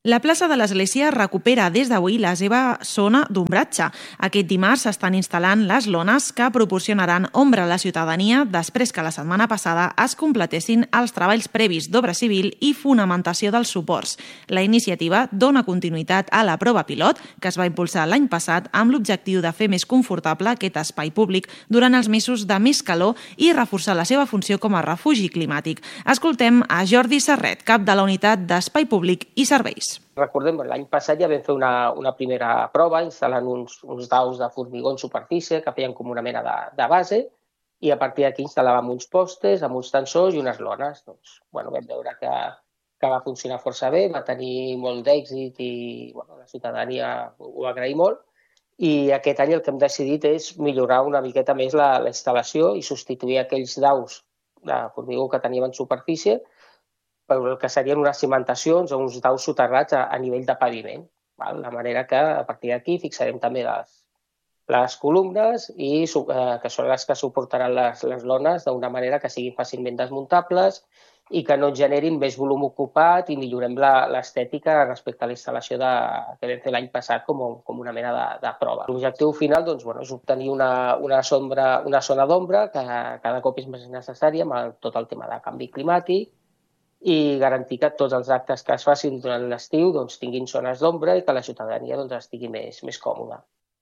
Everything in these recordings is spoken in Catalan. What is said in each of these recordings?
La plaça de l'Església recupera des d'avui la seva zona d'ombratge. Aquest dimarts s'estan instal·lant les lones que proporcionaran ombra a la ciutadania després que la setmana passada es completessin els treballs previs d'obra civil i fonamentació dels suports. La iniciativa dona continuïtat a la prova pilot que es va impulsar l'any passat amb l'objectiu de fer més confortable aquest espai públic durant els mesos de més calor i reforçar la seva funció com a refugi climàtic. Escoltem a Jordi Serret, cap de la unitat d'Espai Públic i Serveis. Recordem, l'any passat ja vam fer una primera prova instal·lant uns daus de formigó en superfície que feien com una mena de base i a partir d'aquí instal·làvem uns postes amb uns tensors i unes lones. Vam veure que va funcionar força bé, va tenir molt d'èxit i la ciutadania ho va agrair molt. I aquest any el que hem decidit és millorar una miqueta més la instal·lació i substituir aquells daus de formigó que teníem en superfície per el que serien unes cimentacions o uns daus soterrats a nivell de paviment. De manera que a partir d'aquí fixarem també les columnes i que són les que suportaran les lones d'una manera que siguin fàcilment desmuntables i que no generin més volum ocupat i millorem l'estètica respecte a la instal·lació que vam fer l'any passat com una mena de prova. L'objectiu final és obtenir una zona d'ombra que cada cop és més necessària amb tot el tema de canvi climàtic i garantir que tots els actes que es facin durant l'estiu tinguin zones d'ombra i que la ciutadania estigui més còmoda.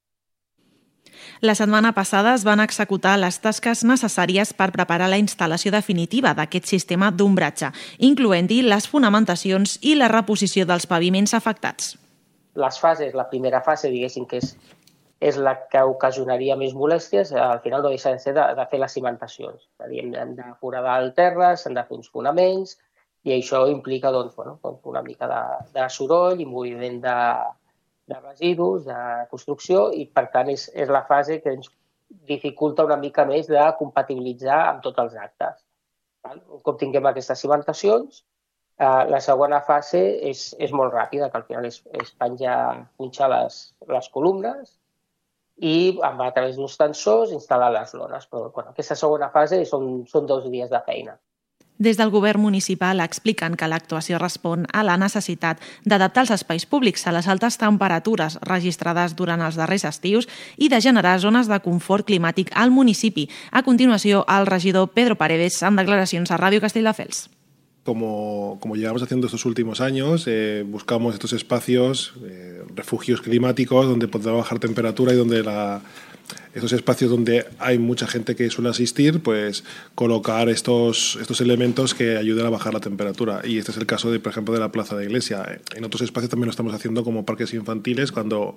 La setmana passada es van executar les tasques necessàries per preparar la instal·lació definitiva d'aquest sistema d'ombratge, incloent-hi les fonamentacions i la reposició dels paviments afectats. Les fases, la primera fase, diguéssim, que és la que ocasionaria més molèsties, al final no deixa de ser de fer les cimentacions. És a dir, hem de foradar el terra, s'han de fer uns fonaments, i això implica una mica de soroll i moviment de residus, de construcció, i per tant és la fase que ens dificulta una mica més de compatibilitzar amb tots els actes. Un cop tinguem aquestes cimentacions, la segona fase és molt ràpida, que al final és punxar les columnes i a través d'uns tensors instal·lar les lones. Però aquesta segona fase són 2 dies de feina. Des del govern municipal expliquen que l'actuació respon a la necessitat d'adaptar els espais públics a les altes temperatures registrades durant els darrers estius i de generar zones de confort climàtic al municipi. A continuació, el regidor Pedro Paredes amb declaracions a Ràdio Castelldefels. Como llevamos haciendo estos últimos años, buscamos estos espacios, refugios climáticos, donde podrá bajar temperatura y donde estos espacios donde hay mucha gente que suele asistir, pues colocar estos elementos que ayuden a bajar la temperatura. Y este es el caso, por ejemplo, de la Plaza de Iglesia. En otros espacios también lo estamos haciendo como parques infantiles, cuando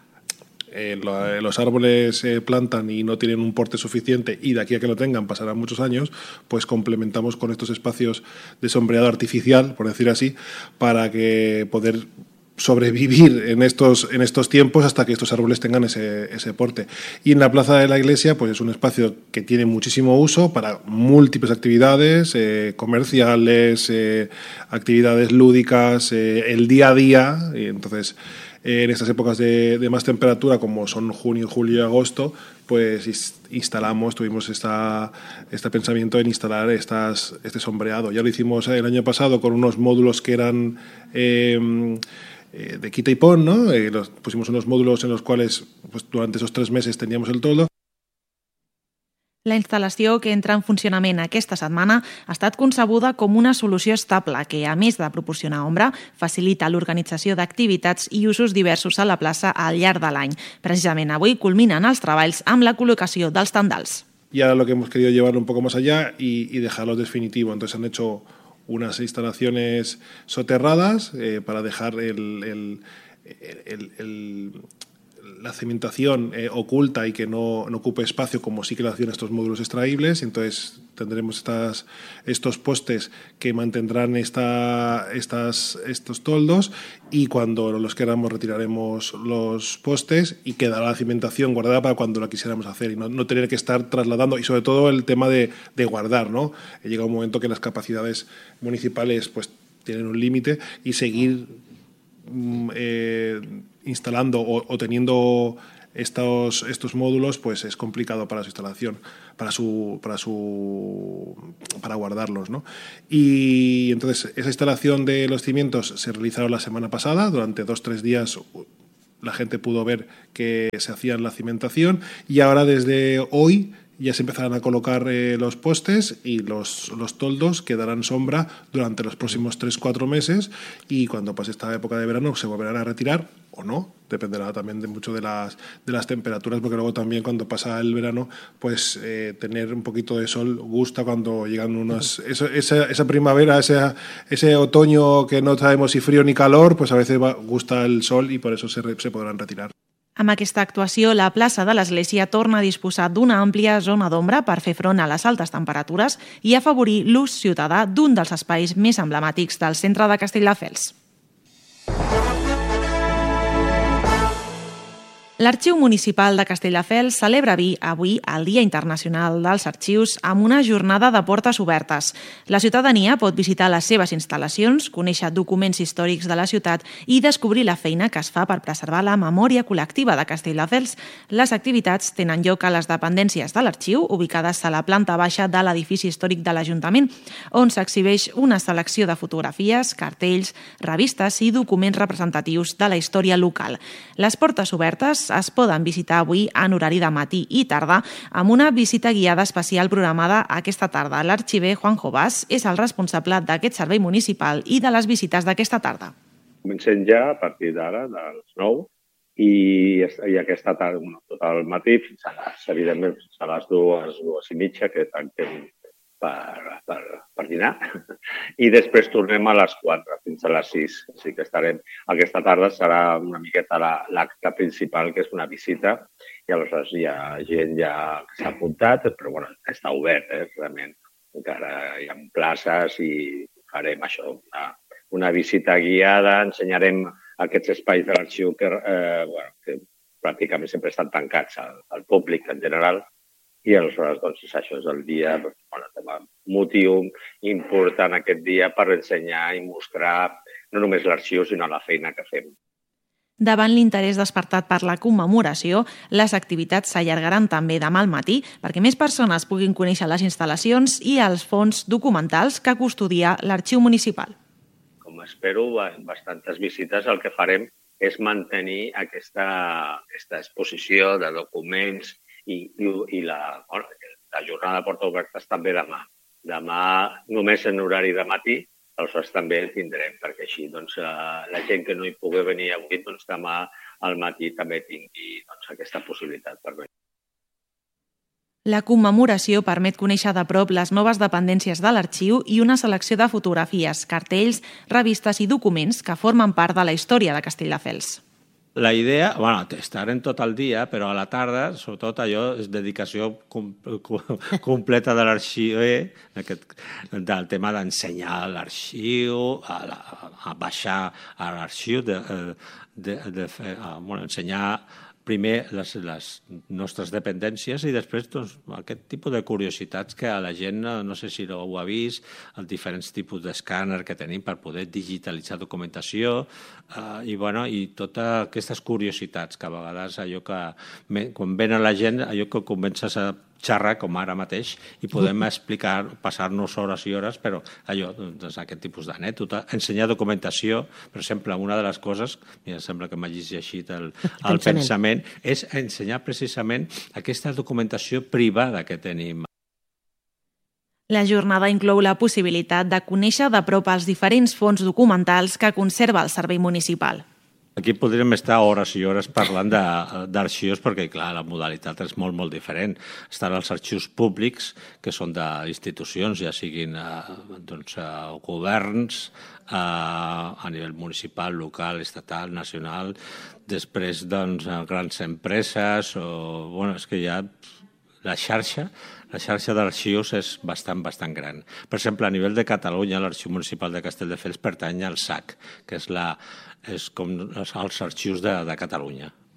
los árboles se plantan y no tienen un porte suficiente y de aquí a que lo tengan pasarán muchos años, pues complementamos con estos espacios de sombreado artificial, por decir así, para que poder sobrevivir en estos tiempos hasta que estos árboles tengan ese porte. Y en la Plaza de la Iglesia pues es un espacio que tiene muchísimo uso para múltiples actividades comerciales, actividades lúdicas, el día a día. Y entonces en estas épocas de más temperatura, como son junio, julio y agosto, pues tuvimos este pensamiento en instalar este sombreado. Ya lo hicimos el año pasado con unos módulos que eran de quita y pon, ¿no? Pusimos unos módulos en los cuales pues, durante esos 3 meses teníamos el toldo. La instal·lació que entra en funcionament aquesta setmana ha estat concebuda com una solució estable que, a més de proporcionar ombra, facilita l'organització d'activitats i usos diversos a la plaça al llarg de l'any. Precisament avui culminen els treballs amb la col·locació dels tendals. Y ahora lo que hemos querido llevarlo un poco más allá y dejarlo definitivo. Entonces han hecho unas instalaciones soterradas para dejar la cimentación oculta y que no ocupe espacio como sí que lo hacían estos módulos extraíbles. Entonces tendremos estos postes que mantendrán estos toldos y cuando los queramos retiraremos los postes y quedará la cimentación guardada para cuando la quisiéramos hacer y no tener que estar trasladando, y sobre todo el tema de guardar, ¿no? Llega un momento que las capacidades municipales pues tienen un límite y seguir instalando o teniendo estos módulos, pues es complicado para su instalación, para guardarlos, ¿no? Y entonces esa instalación de los cimientos se realizaron la semana pasada. Durante 2-3 días la gente pudo ver que se hacía la cimentación, y ahora desde hoy ya se empezarán a colocar los postes, y los toldos que darán sombra durante los próximos 3-4 meses, y cuando pase esta época de verano se volverán a retirar o no, dependerá también de mucho de las temperaturas, porque luego también cuando pasa el verano, pues tener un poquito de sol gusta cuando llegan esa primavera, ese otoño que no sabemos si frío ni calor, pues a veces gusta el sol y por eso se podrán retirar. Amb aquesta actuació, la plaça de l'Església torna a disposar d'una àmplia zona d'ombra per fer front a les altes temperatures i afavorir l'ús ciutadà d'un dels espais més emblemàtics del centre de Castelldefels. L'Arxiu Municipal de Castelldefels celebra avui el Dia Internacional dels Arxius amb una jornada de portes obertes. La ciutadania pot visitar les seves instal·lacions, conèixer documents històrics de la ciutat i descobrir la feina que es fa per preservar la memòria col·lectiva de Castelldefels. Les activitats tenen lloc a les dependències de l'arxiu, ubicades a la planta baixa de l'edifici històric de l'Ajuntament, on s'exhibeix una selecció de fotografies, cartells, revistes i documents representatius de la història local. Les portes obertes es poden visitar avui en horari de matí i tarda amb una visita guiada especial programada aquesta tarda. L'arxiver Juanjo Bas és el responsable d'aquest servei municipal i de les visites d'aquesta tarda. Comencem ja a partir d'ara, de les 9, i aquesta tarda, tot el matí, fins a les 2:30, que tanquem per dinar, i després tornem a les 4 fins a les 6. Així que estarem. Aquesta tarda serà una miqueta l'acte principal, que és una visita, i aleshores hi ha gent ja que s'ha apuntat, però bueno, està obert, realment. Encara hi ha places i farem això, una visita guiada, ensenyarem aquests espais de l'arxiu que pràcticament sempre estan tancats al públic en general. I aleshores, doncs, això és el dia, motiu important aquest dia per ensenyar i mostrar no només l'arxiu, sinó la feina que fem. Davant l'interès despertat per la commemoració, les activitats s'allargaran també demà al matí perquè més persones puguin conèixer les instal·lacions i els fons documentals que custodia l'Arxiu Municipal. Com espero, bastantes visites, el que farem és mantenir aquesta exposició de documents i la jornada de portes obertes també demà. Demà només en horari de matí, aleshores també el tindrem, perquè així la gent que no hi pugui venir avui, demà al matí també tingui aquesta possibilitat per venir. La commemoració permet conèixer de prop les noves dependències de l'arxiu i una selecció de fotografies, cartells, revistes i documents que formen part de la història de Castelldefels. La idea, estarem tot el dia, però a la tarda, sobretot allò, és dedicació completa de l'arxiu, del tema d'ensenyar l'arxiu, a baixar a l'arxiu, ensenyar primer les nostres dependències i després aquest tipus de curiositats que a la gent, no sé si ho ha vist, els diferents tipus d'escàner que tenim per poder digitalitzar documentació i totes aquestes curiositats que a vegades allò que quan ven a la gent, allò que comences a xerrar com ara mateix i podem explicar, passar-nos hores i hores, però allò, aquest tipus d'anècdota, ensenyar documentació, per exemple, una de les coses, em sembla que m'ha llegit el pensament, és ensenyar precisament aquesta documentació privada que tenim. La jornada inclou la possibilitat de conèixer de prop els diferents fons documentals que conserva el Servei Municipal. Aquí podríem estar hores i hores parlant d'arxius perquè, clar, la modalitat és molt, molt diferent. Estan els arxius públics, que són d'institucions, ja siguin governs, a nivell municipal, local, estatal, nacional, després grans empreses, és que ja la xarxa d'arxius és bastant gran. Per exemple, a nivell de Catalunya, l'Arxiu Municipal de Castelldefels pertany al SAC, que és com els arxius de Catalunya.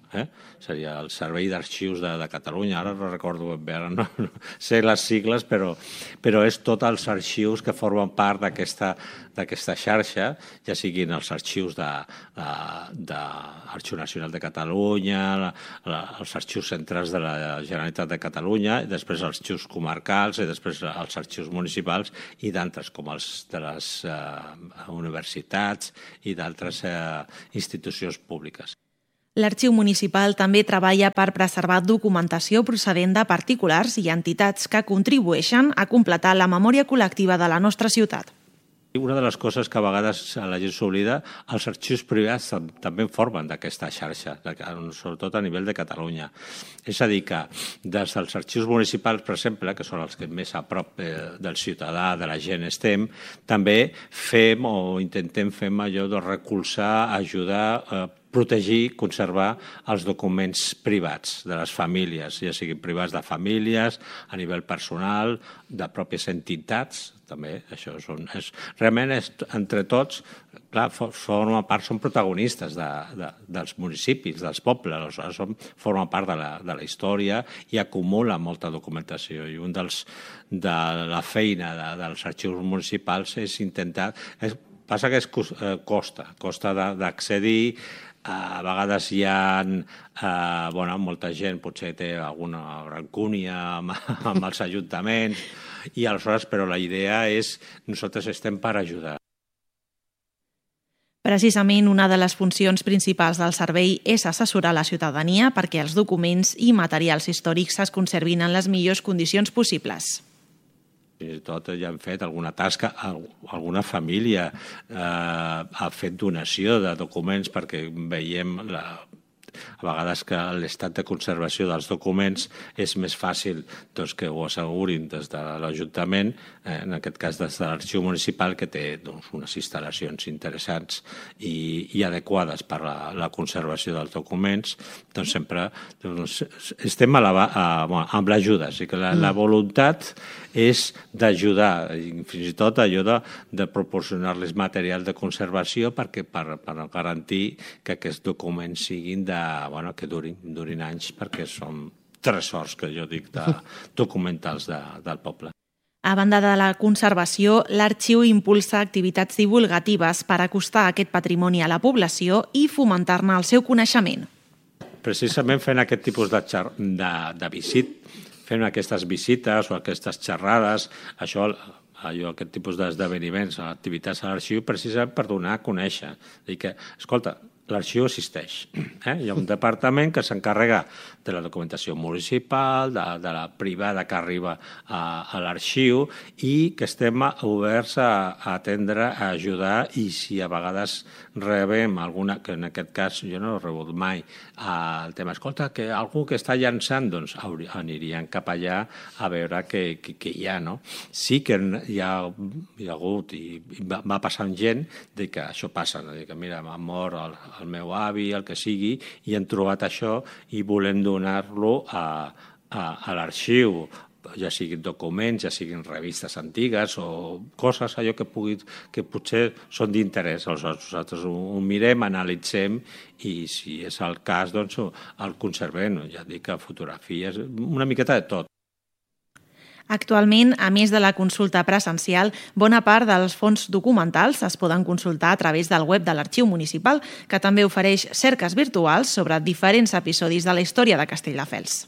Seria el Servei d'Arxius de Catalunya, ara no recordo ben bé, ara no sé les sigles, però és tots els arxius que formen part d'aquesta xarxa, ja siguin els arxius de l'Arxiu Nacional de Catalunya, els arxius centrals de la Generalitat de Catalunya, i després els arxius comarcals, i després els arxius municipals, i d'altres, com els de les universitats i d'altres institucions públiques. L'Arxiu Municipal també treballa per preservar documentació procedent de particulars i entitats que contribueixen a completar la memòria col·lectiva de la nostra ciutat. Una de les coses que a vegades la gent s'oblida, els arxius privats també formen d'aquesta xarxa, sobretot a nivell de Catalunya. És a dir, que des dels arxius municipals, per exemple, que són els que més a prop del ciutadà, de la gent estem, també fem o intentem fer allò de recolzar, ajudar, protegir, conservar els documents privats de les famílies, ja siguin privats de famílies, a nivell personal, de pròpies entitats, també. Això realment entre tots, clar, són protagonistes dels municipis, dels pobles, formen part de la història i acumulen molta documentació. I un de la feina dels arxius municipals és intentar... Passa que costa d'accedir. A vegades hi ha molta gent, potser té alguna rancúnia amb els ajuntaments, i aleshores, però la idea és nosaltres estem per ajudar. Precisament una de les funcions principals del servei és assessorar la ciutadania perquè els documents i materials històrics es conservin en les millors condicions possibles. Fins i tot ja han fet alguna tasca, alguna família ha fet donació de documents perquè veiem a vegades que l'estat de conservació dels documents és més fàcil que ho assegurin des de l'Ajuntament, en aquest cas des de l'Arxiu Municipal, que té unes instal·lacions interessants i adequades per a la conservació dels documents. Doncs sempre estem amb l'ajuda, o que la voluntat és d'ajudar, fins i tot allò de proporcionar-les material de conservació per garantir que aquests documents siguin que durin anys, perquè són tresors, que jo dic, documentals del poble. A banda de la conservació, l'arxiu impulsa activitats divulgatives per acostar aquest patrimoni a la població i fomentar-ne el seu coneixement. Precisament fent aquest tipus de fent aquestes visites o aquestes xerrades, aquest tipus d'esdeveniments, activitats a l'arxiu, precisament per donar a conèixer. Dir que, escolta, l'arxiu existeix. Hi ha un departament que s'encarrega de la documentació municipal, de la privada que arriba a l'arxiu, i que estem oberts a atendre, a ajudar, i si a vegades rebem alguna, que en aquest cas jo no he rebut mai, el tema, escolta, que algú que està llançant, doncs anirien cap allà a veure què hi ha, no? Sí que hi ha hagut, i va passant gent, que això passa, que mira, m'ha mort el meu avi, el que sigui, i hem trobat això i volem donar-lo a l'arxiu, ja siguin documents, ja siguin revistes antigues o coses allò que potser són d'interès. Aleshores nosaltres ho mirem, analitzem i si és el cas doncs el conservem. Ja dic que fotografies, una miqueta de tot. Actualment, a més de la consulta presencial, bona part dels fons documentals es poden consultar a través del web de l'Arxiu Municipal, que també ofereix cerques virtuals sobre diferents episodis de la història de Castelldefels.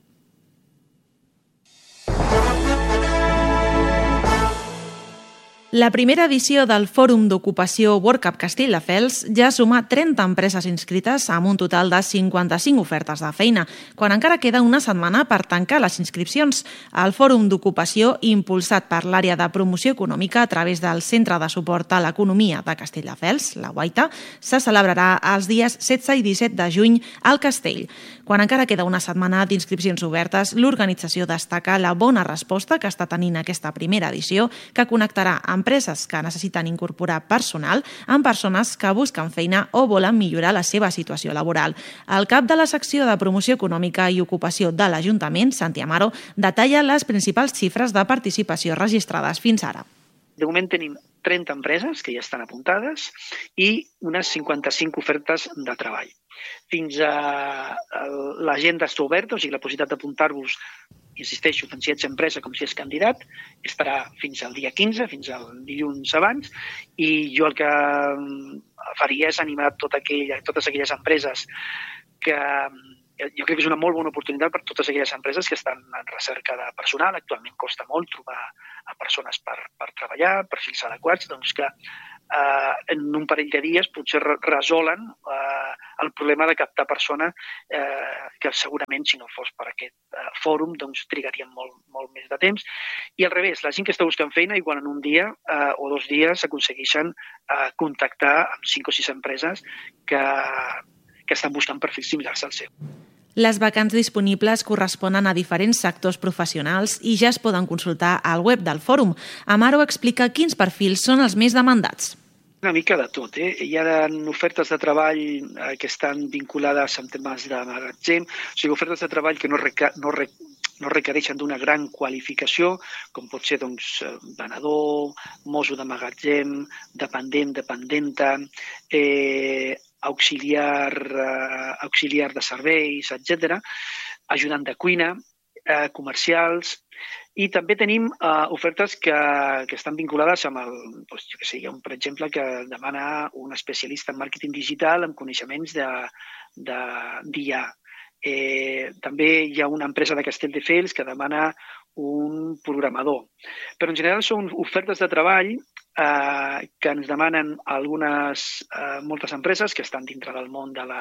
La primera edició del Fòrum d'Ocupació WorkUp Castelldefels ja suma 30 empreses inscrites amb un total de 55 ofertes de feina, quan encara queda una setmana per tancar les inscripcions. El Fòrum d'Ocupació, impulsat per l'àrea de promoció econòmica a través del Centre de Suport a l'Economia de Castelldefels, la Guaita, se celebrarà els dies 16 i 17 de juny al Castell. Quan encara queda una setmana d'inscripcions obertes, l'organització destaca la bona resposta que està tenint aquesta primera edició, que connectarà empreses que necessiten incorporar personal amb persones que busquen feina o volen millorar la seva situació laboral. El cap de la secció de promoció econòmica i ocupació de l'Ajuntament, Santi Amaro, detalla les principals xifres de participació registrades fins ara. De moment tenim 30 empreses que ja estan apuntades i unes 55 ofertes de treball. fins a l'agenda està oberta, o sigui, la possibilitat d'apuntar-vos, insisteixo, tant si ets empresa com si ets candidat, estarà fins al dia 15, fins al dilluns abans, i jo el que faria és animar totes aquelles empreses que jo crec que és una molt bona oportunitat per totes aquelles empreses que estan en recerca de personal. Actualment costa molt trobar a persones per treballar, perfils adequats, doncs que en un parell de dies potser resolen el problema de captar persona que segurament si no fos per aquest fòrum doncs trigarien molt més de temps. I al revés, la gent que està buscant feina igual en un dia o 2 dies aconsegueixen contactar amb 5 o 6 empreses que estan buscant perfils similars al seu. Les vacants disponibles corresponen a diferents sectors professionals i ja es poden consultar al web del fòrum. Amaro explica quins perfils són els més demandats. Una mica de tot. Hi ha ofertes de treball que estan vinculades amb temes de magatzem, o sigui, ofertes de treball que no requereixen d'una gran qualificació, com pot ser venedor, mosso de magatzem, dependent, dependenta, auxiliar de serveis, etc., ajudant de cuina, comercials, i també tenim ofertes que estan vinculades amb per exemple, que demana un especialista en màrqueting digital amb coneixements d'IA. També hi ha una empresa de Castelldefels que demana un programador. Però en general són ofertes de treball que ens demanen moltes empreses que estan dintre del món de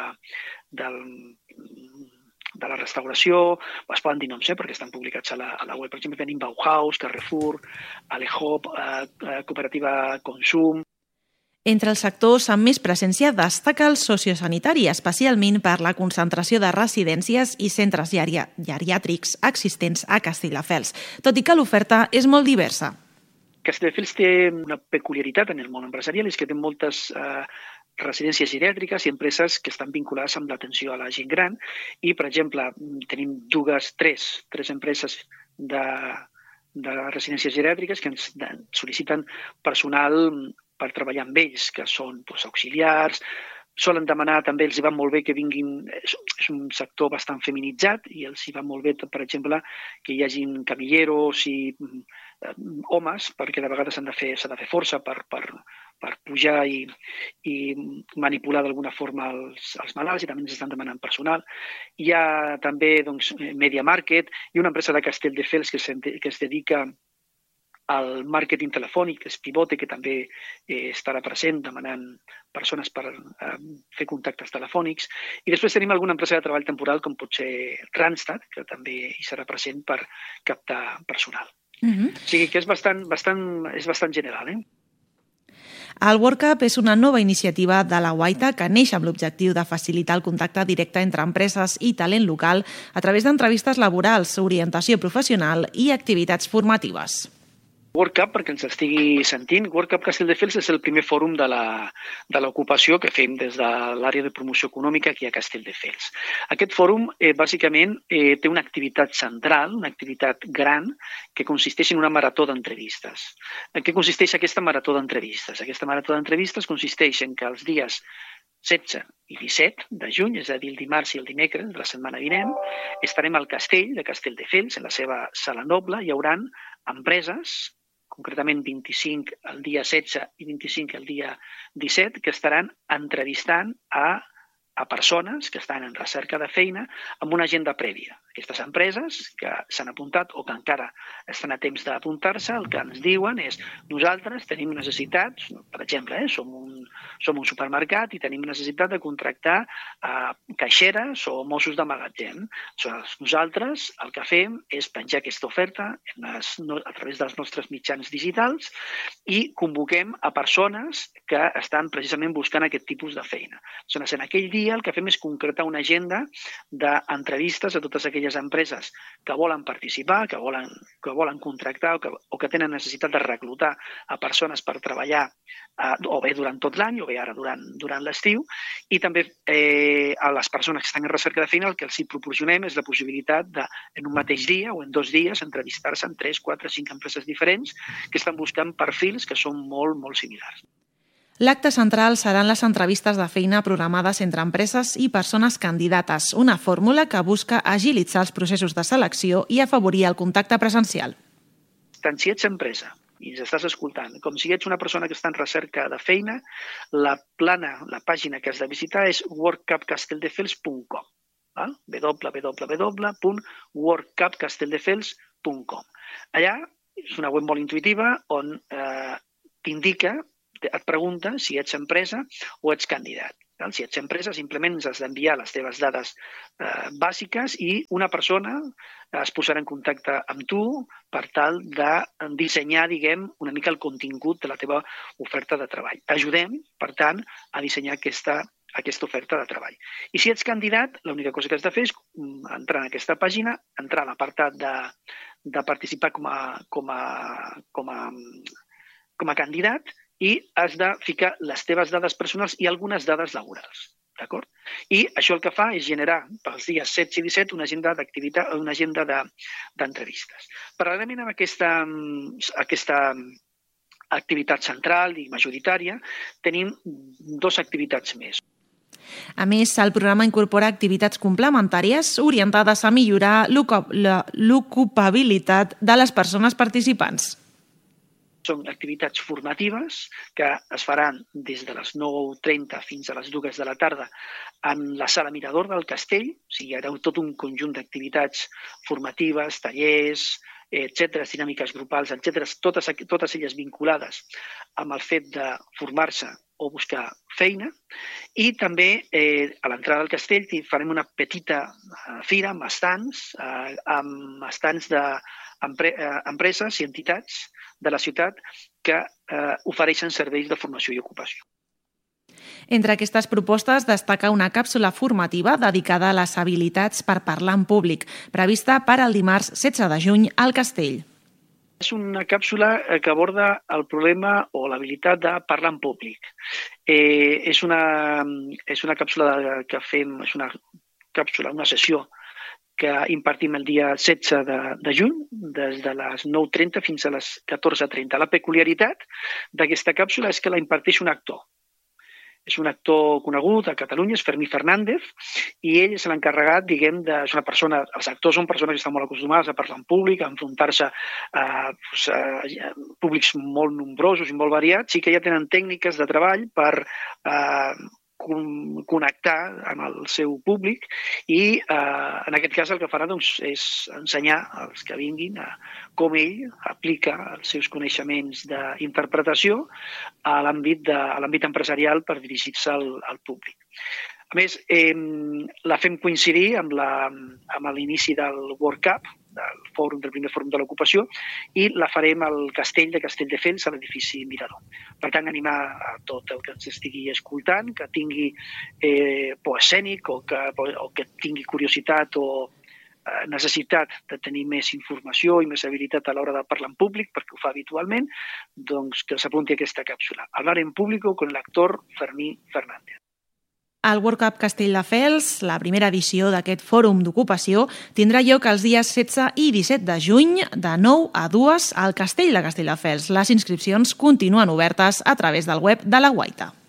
la restauració, es poden dir noms perquè estan publicats a la web. Per exemple, tenim Bauhaus, Carrefour, Alehop, Cooperativa Consum. Entre els sectors amb més presència destaca el sociosanitari, especialment per la concentració de residències i centres geriàtrics existents a Castelldefels, tot i que l'oferta és molt diversa. Castelldefels té una peculiaritat en el món empresarial, és que té moltes residències geriàtriques i empreses que estan vinculades amb l'atenció a la gent gran i, per exemple, tenim tres empreses de residències geriàtriques que ens sol·liciten personal per treballar amb ells, que són auxiliars, solen demanar, també els hi va molt bé que vinguin, és un sector bastant feminitzat i els hi va molt bé, per exemple, que hi hagin camilleros i homes, perquè de vegades s'ha de fer força per pujar i manipular d'alguna forma els malalts i també ens estan demanant personal. Hi ha també Media Market i una empresa de Castelldefels que es dedica al màrqueting telefònic, que és Pivote, que també estarà present demanant persones per fer contactes telefònics. I després tenim alguna empresa de treball temporal, com pot ser Randstad, que també hi serà present per captar personal. O sigui que és bastant general. El WorkUp és una nova iniciativa de la Guaita que neix amb l'objectiu de facilitar el contacte directe entre empreses i talent local a través d'entrevistes laborals, orientació professional i activitats formatives. WorkUp, perquè ens estigui sentint, WorkUp Castelldefels és el primer fòrum de l'ocupació que fem des de l'àrea de promoció econòmica aquí a Castelldefels. Aquest fòrum, bàsicament, té una activitat central, una activitat gran, que consisteix en una marató d'entrevistes. En què consisteix aquesta marató d'entrevistes? Aquesta marató d'entrevistes consisteix en que els dies 16 i 17 de juny, és a dir, el dimarts i el dimecres de la setmana vinent, estarem al castell de Castelldefels, en la seva sala noble. Hi haurà empreses, concretament 25 el dia 16 i 25 el dia 17, que estaran entrevistant a persones que estan en recerca de feina amb una agenda prèvia. Aquestes empreses que s'han apuntat o que encara estan a temps d'apuntar-se, el que ens diuen és nosaltres tenim necessitats, per exemple, som un supermercat i tenim necessitat de contractar caixeres o mossos de magatzem. Nosaltres el que fem és penjar aquesta oferta a través dels nostres mitjans digitals i convoquem a persones que estan precisament buscant aquest tipus de feina. En aquell dia el que fem és concretar una agenda d'entrevistes a totes aquelles empreses que volen participar, que volen contractar o que tenen necessitat de reclutar a persones per treballar o bé durant tot l'any o bé ara durant l'estiu, i també a les persones que estan en recerca de feina el que els proporcionem és la possibilitat de, en un mateix dia o en 2 dies, entrevistar-se en 3, 4, 5 empreses diferents que estan buscant perfils que són molt, molt similars. L'acte central seran les entrevistes de feina programades entre empreses i persones candidates, una fórmula que busca agilitzar els processos de selecció i afavorir el contacte presencial. Tant si ets empresa i ens estàs escoltant, com si ets una persona que està en recerca de feina, la pàgina que has de visitar és workcupcastelldefels.com, www.workcupcastelldefels.com. Allà és una web molt intuïtiva on t'indica, et pregunta si ets empresa o ets candidat. Si ets empresa, simplement ens has d'enviar les teves dades bàsiques i una persona es posarà en contacte amb tu per tal de dissenyar, diguem, una mica el contingut de la teva oferta de treball. T'ajudem, per tant, a dissenyar aquesta oferta de treball. I si ets candidat, l'única cosa que has de fer és entrar en aquesta pàgina, entrar a l'apartat de participar com a candidat i has de ficar les teves dades personals i algunes dades laborals. D'acord? I això el que fa és generar pels dies 16 i 17 una agenda d'activitat, una agenda d'entrevistes. Paral·lelament amb aquesta activitat central i majoritària, tenim 2 activitats més. A més, el programa incorpora activitats complementàries orientades a millorar l'ocupabilitat de les persones participants. Són activitats formatives que es faran des de les 9:30 fins a les 2 de la tarda en la sala Mirador del Castell. O sigui, hi haurà tot un conjunt d'activitats formatives, tallers, etcètera, dinàmiques grupals, etcètera, totes elles vinculades amb el fet de formar-se o buscar feina. I també a l'entrada del castell farem una petita fira amb estants d'empreses i entitats de la ciutat que ofereixen serveis de formació i ocupació. Entre aquestes propostes destaca una càpsula formativa dedicada a les habilitats per parlar en públic, prevista per al dimarts 16 de juny al Castell. És una càpsula que aborda el problema o l'habilitat de parlar en públic. És una càpsula que fem, és una sessió que impartim el dia 16 de juny, des de les 9:30 fins a les 14:30. La peculiaritat d'aquesta càpsula és que la imparteix un actor. És un actor conegut a Catalunya, és Fermí Fernández, i ell és l'encarregat, diguem, és una persona, els actors són persones que estan molt acostumades a parlar en públic, a enfrontar-se a públics molt nombrosos i molt variats, i que ja tenen tècniques de treball per connectar amb el seu públic i en aquest cas el que farà és ensenyar als que vinguin com ell aplica els seus coneixements d'interpretació a l'àmbit empresarial per dirigir-se al públic. A més, la fem coincidir amb l'inici del World Cup, del primer fòrum de l'ocupació, i la farem al castell de Castelldefels, a l'edifici Mirador. Per tant, animar a tot el que ens estigui escoltant, que tingui por escènic o que tingui curiositat o necessitat de tenir més informació i més habilitat a l'hora de parlar en públic, perquè ho fa habitualment, doncs que s'apunti a aquesta càpsula. Hablar en público con el actor Fermí Fernández. El World Cup Castelldefels, la primera edició d'aquest fòrum d'ocupació, tindrà lloc els dies 16 i 17 de juny, de 9 a 2 al Castell de Castelldefels. Les inscripcions continuen obertes a través del web de la Guaita.